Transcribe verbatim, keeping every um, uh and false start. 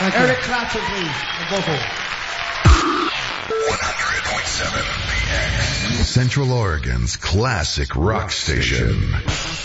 Thank Eric you. Clapton, please. A vocal. one hundred point seven P X. Central Oregon's classic rock station.